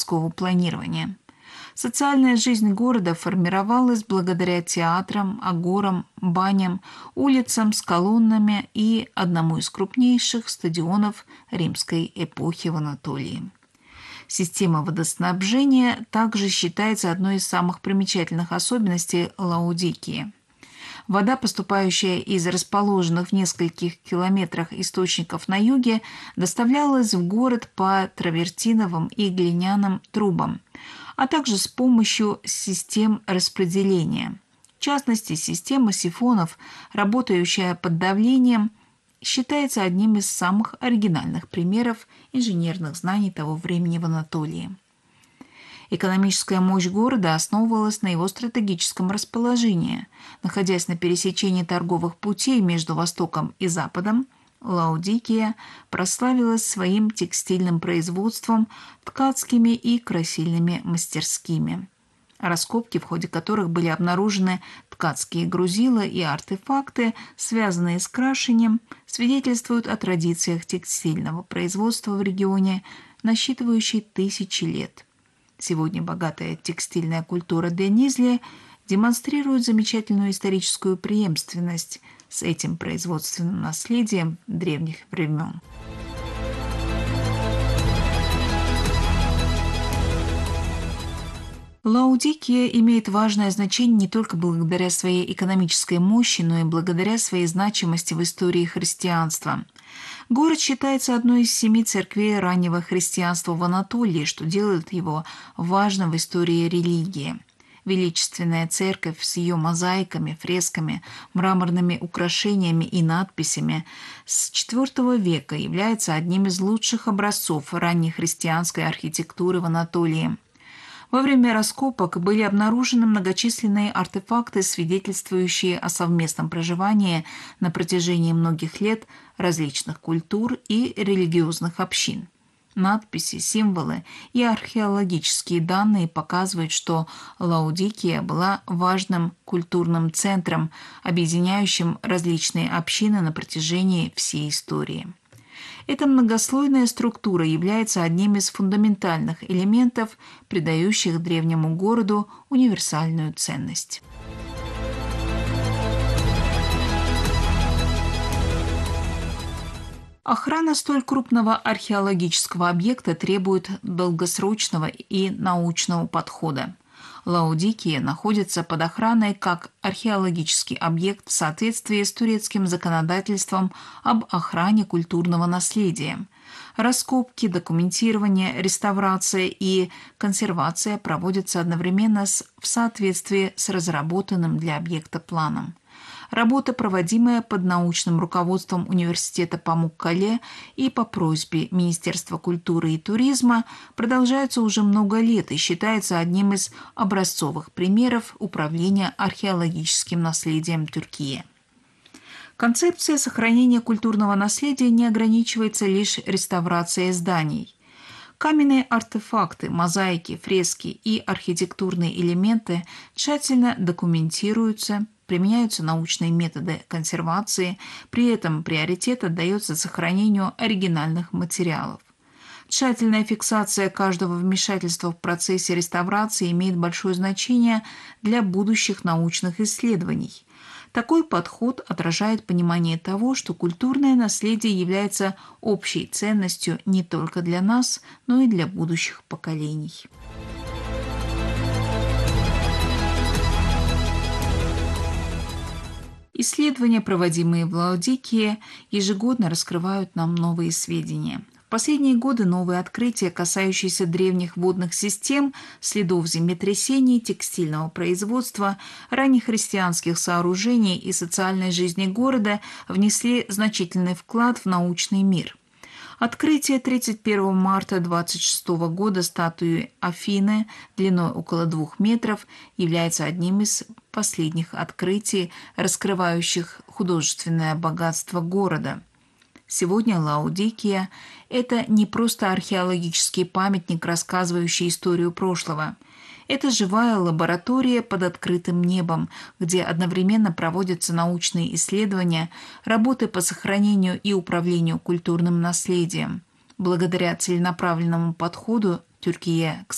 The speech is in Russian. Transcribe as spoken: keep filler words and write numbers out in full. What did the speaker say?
городского планирования. Социальная жизнь города формировалась благодаря театрам, агорам, баням, улицам с колоннами и одному из крупнейших стадионов римской эпохи в Анатолии. Система водоснабжения также считается одной из самых примечательных особенностей Лаодикии. Вода, поступающая из расположенных в нескольких километрах источников на юге, доставлялась в город по травертиновым и глиняным трубам, а также с помощью систем распределения. В частности, система сифонов, работающая под давлением, считается одним из самых оригинальных примеров инженерных знаний того времени в Анатолии. Экономическая мощь города основывалась на его стратегическом расположении. Находясь на пересечении торговых путей между Востоком и Западом, Лаодикия прославилась своим текстильным производством, ткацкими и красильными мастерскими. Раскопки, в ходе которых были обнаружены ткацкие грузила и артефакты, связанные с крашением, свидетельствуют о традициях текстильного производства в регионе, насчитывающей тысячи лет. Сегодня богатая текстильная культура Денизли демонстрирует замечательную историческую преемственность с этим производственным наследием древних времен. Лаодикия имеет важное значение не только благодаря своей экономической мощи, но и благодаря своей значимости в истории христианства. Город считается одной из семи церквей раннего христианства в Анатолии, что делает его важным в истории религии. Величественная церковь с ее мозаиками, фресками, мраморными украшениями и надписями с четвёртого века является одним из лучших образцов раннехристианской архитектуры в Анатолии. Во время раскопок были обнаружены многочисленные артефакты, свидетельствующие о совместном проживании на протяжении многих лет различных культур и религиозных общин. Надписи, символы и археологические данные показывают, что Лаодикия была важным культурным центром, объединяющим различные общины на протяжении всей истории. Эта многослойная структура является одним из фундаментальных элементов, придающих древнему городу универсальную ценность. Охрана столь крупного археологического объекта требует долгосрочного и научного подхода. Лаодикия находится под охраной как археологический объект в соответствии с турецким законодательством об охране культурного наследия. Раскопки, документирование, реставрация и консервация проводятся одновременно с, в соответствии с разработанным для объекта планом. Работа, проводимая под научным руководством Университета Памуккале и по просьбе Министерства культуры и туризма, продолжается уже много лет и считается одним из образцовых примеров управления археологическим наследием Тюркии. Концепция сохранения культурного наследия не ограничивается лишь реставрацией зданий. Каменные артефакты, мозаики, фрески и архитектурные элементы тщательно документируются, применяются научные методы консервации, при этом приоритет отдается сохранению оригинальных материалов. Тщательная фиксация каждого вмешательства в процессе реставрации имеет большое значение для будущих научных исследований. Такой подход отражает понимание того, что культурное наследие является общей ценностью не только для нас, но и для будущих поколений. Исследования, проводимые в Лаодикии, ежегодно раскрывают нам новые сведения. В последние годы новые открытия, касающиеся древних водных систем, следов землетрясений, текстильного производства, раннехристианских сооружений и социальной жизни города внесли значительный вклад в научный мир. Открытие тридцать первого марта двадцать шестого года статуи Афины длиной около двух метров является одним из последних открытий, раскрывающих художественное богатство города. Сегодня Лаодикия – это не просто археологический памятник, рассказывающий историю прошлого. Это живая лаборатория под открытым небом, где одновременно проводятся научные исследования, работы по сохранению и управлению культурным наследием. Благодаря целенаправленному подходу Тюркия к